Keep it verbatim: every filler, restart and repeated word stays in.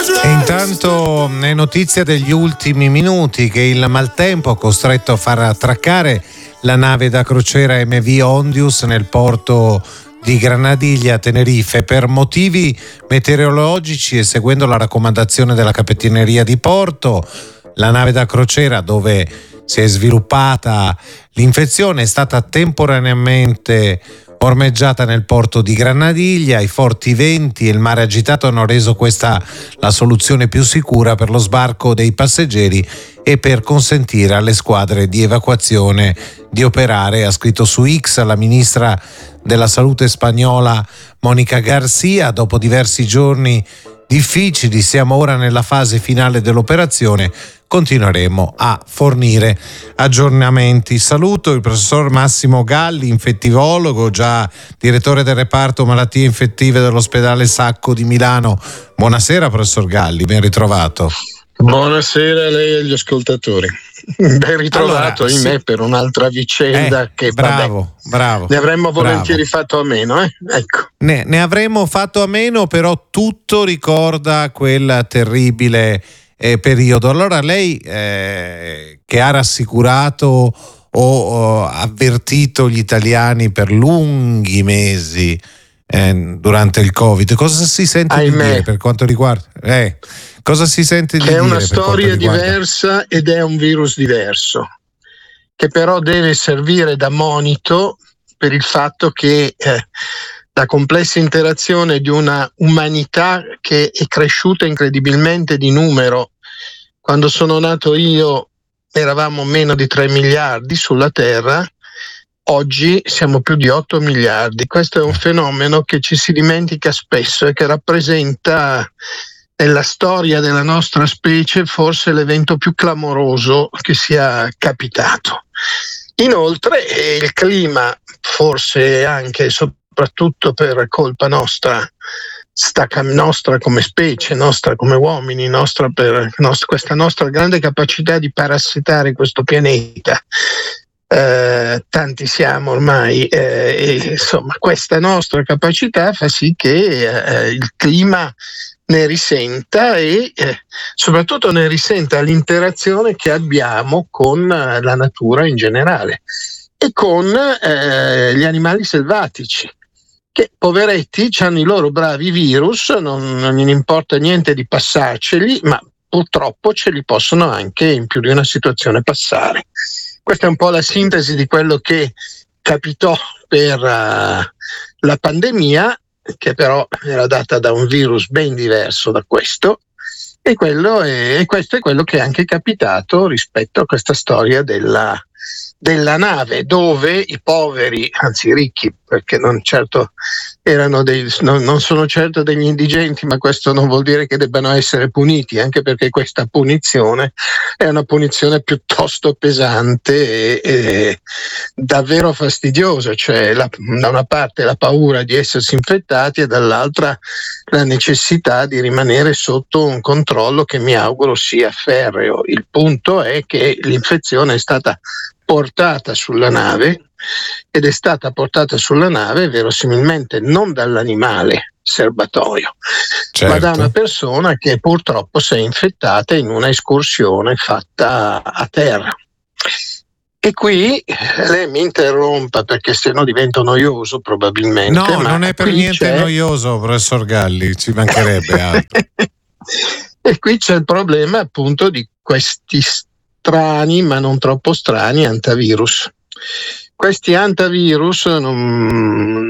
E intanto è notizia degli ultimi minuti che il maltempo ha costretto a far attraccare la nave da crociera M V Ondius nel porto di Granadiglia, Tenerife, per motivi meteorologici e seguendo la raccomandazione della Capitaneria di Porto. La nave da crociera dove si è sviluppata l'infezione è stata temporaneamente ormeggiata nel porto di Granadiglia. I forti venti e il mare agitato hanno reso questa la soluzione più sicura per lo sbarco dei passeggeri e per consentire alle squadre di evacuazione di operare, ha scritto su X la ministra della salute spagnola Mónica García. Dopo diversi giorni difficili siamo ora nella fase finale dell'operazione, continueremo a fornire aggiornamenti. Saluto il professor Massimo Galli, infettivologo, già direttore del reparto malattie infettive dell'ospedale Sacco di Milano. Buonasera professor Galli, ben ritrovato. Buonasera a lei e agli ascoltatori. Ben ritrovato allora, in sì. me per un'altra vicenda eh, che bravo, vabbè, bravo, ne avremmo volentieri bravo. fatto a meno, eh? Ecco. Ne, ne avremmo fatto a meno, però tutto ricorda quel terribile eh, periodo. Allora lei eh, che ha rassicurato o, o avvertito gli italiani per lunghi mesi eh, durante il Covid, cosa si sente Ahimè. di dire per quanto riguarda? Eh, Cosa si sente di dire? È una dire storia diversa ed è un virus diverso, che però deve servire da monito per il fatto che eh, la complessa interazione di una umanità che è cresciuta incredibilmente di numero. Quando sono nato io eravamo meno di tre miliardi sulla Terra, oggi siamo più di otto miliardi. Questo è un fenomeno che ci si dimentica spesso e che rappresenta nella storia della nostra specie forse l'evento più clamoroso che sia capitato. Inoltre il clima, forse anche e soprattutto per colpa nostra, sta nostra come specie, nostra come uomini, nostra per nostra, questa nostra grande capacità di parassitare questo pianeta. Eh, tanti siamo ormai, eh, e, insomma questa nostra capacità fa sì che eh, il clima ne risenta e eh, soprattutto ne risenta l'interazione che abbiamo con eh, la natura in generale e con eh, gli animali selvatici, che poveretti hanno i loro bravi virus, non, non gli importa niente di passarceli, ma purtroppo ce li possono anche in più di una situazione passare. Questa è un po' la sintesi di quello che capitò per uh, la pandemia, che però era data da un virus ben diverso da questo, e, quello è, e questo è quello che è anche capitato rispetto a questa storia della, della nave, dove i poveri, anzi i ricchi, perché non certo erano dei, non, non sono certo degli indigenti, ma questo non vuol dire che debbano essere puniti, anche perché questa punizione è una punizione piuttosto pesante e, e davvero fastidiosa, cioè la, da una parte la paura di essersi infettati e dall'altra la necessità di rimanere sotto un controllo che mi auguro sia ferreo. Il punto è che l'infezione è stata portata sulla nave ed è stata portata sulla nave verosimilmente non dall'animale serbatoio, certo, ma da una persona che purtroppo si è infettata in una escursione fatta a terra. E qui lei mi interrompa perché se no divento noioso probabilmente. No, ma non è per niente c'è... noioso, professor Galli, ci mancherebbe altro. E qui c'è il problema appunto di questi strani, ma non troppo strani, antivirus. Questi antivirus non,